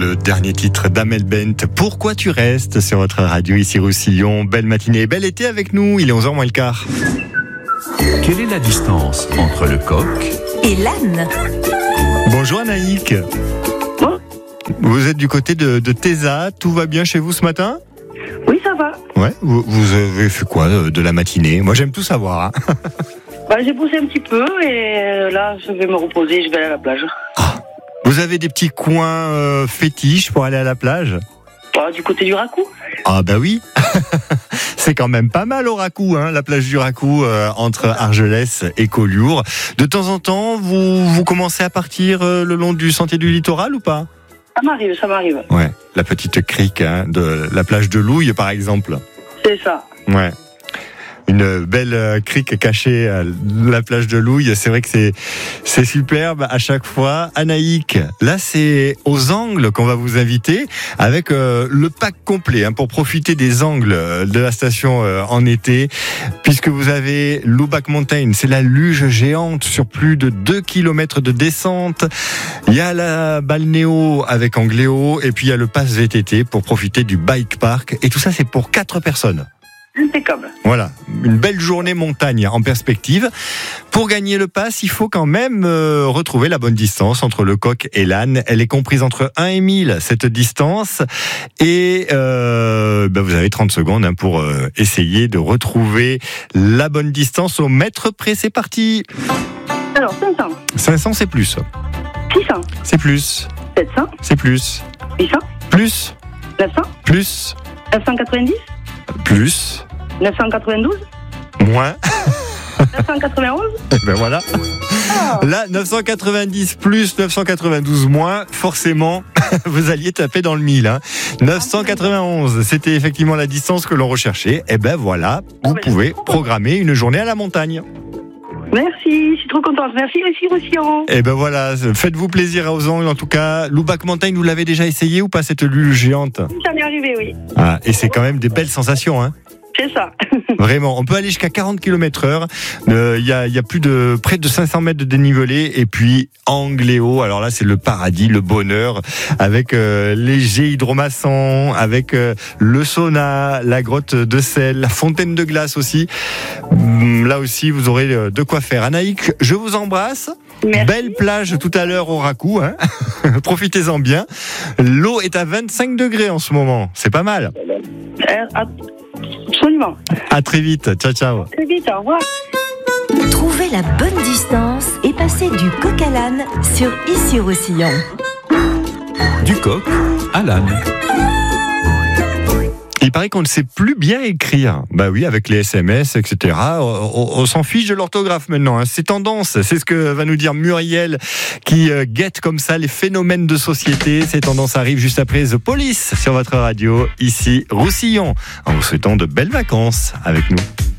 Le dernier titre d'Amel Bent, Pourquoi tu restes, sur votre radio ici Roussillon. Belle matinée, bel été avec nous, il est 11h moins le quart. Quelle est la distance entre le coq et l'âne? Bonjour Anaïk. Bon. Vous êtes du côté de Téza, tout va bien chez vous ce matin? Oui, ça va. Ouais, vous avez fait quoi de la matinée? Moi j'aime tout savoir. Hein. J'ai poussé un petit peu et là je vais me reposer, je vais aller à la plage. Vous avez des petits coins fétiches pour aller à la plage? Du côté du Racou. Ah bah oui. C'est quand même pas mal au Racou, hein, la plage du Racou entre Argelès et Collioure. De temps en temps, vous commencez à partir le long du sentier du littoral ou pas? Ça m'arrive. Ouais, la petite crique de la plage de Louille par exemple. C'est ça. Ouais. Une belle crique cachée à la plage de Louille. C'est vrai que c'est superbe à chaque fois. Anaïk, là c'est aux Angles qu'on va vous inviter avec le pack complet pour profiter des angles de la station en été, puisque vous avez Lubac Mountain, c'est la luge géante sur plus de 2 km de descente. Il y a la balnéo avec Angléo et puis il y a le pass VTT pour profiter du bike park. Et tout ça c'est pour 4 personnes. Impeccable. Voilà, une belle journée montagne en perspective. Pour gagner le pass, il faut quand même retrouver la bonne distance entre le coq et l'âne. Elle est comprise entre 1 et 1000, cette distance. Et vous avez 30 secondes pour essayer de retrouver la bonne distance au mètre près. C'est parti. Alors, 500. 500, c'est plus. 600. C'est plus. 700. C'est plus. 800. Plus. 900. Plus. 990. Plus. 992. Moins. 991. Ben voilà. Là, 990 plus 992 moins, forcément, vous alliez taper dans le 1000. 991, c'était effectivement la distance que l'on recherchait. Et ben voilà, vous pouvez programmer une journée à la montagne. Merci, je suis trop contente. Merci, Roussillon. Et ben voilà, faites-vous plaisir aux Angles. En tout cas, Lubac Mountain, vous l'avez déjà essayé ou pas, cette luge géante? Ça m'est arrivé, oui. Et c'est quand même des belles sensations, C'est ça. Vraiment, on peut aller jusqu'à 40 km/h. Il y a plus de près de 500 mètres de dénivelé. Et puis Angléo, alors là c'est le paradis, le bonheur, avec les jets hydromassants, avec le sauna, la grotte de sel, la fontaine de glace aussi. Là aussi vous aurez de quoi faire. Anaïk, je vous embrasse. Merci. Belle plage tout à l'heure au Racou. Profitez-en bien. L'eau est à 25 degrés en ce moment. C'est pas mal. Absolument. À très vite. Ciao, ciao. Très vite, au revoir. Trouvez la bonne distance et passez du coq à l'âne sur Ici Roussillon. Du coq à l'âne. Il paraît qu'on ne sait plus bien écrire. Bah oui, avec les SMS, etc. On s'en fiche de l'orthographe maintenant. C'est tendance. C'est ce que va nous dire Muriel, qui guette comme ça les phénomènes de société. Ces tendances arrivent juste après The Police sur votre radio, ici Roussillon. En vous souhaitant de belles vacances avec nous.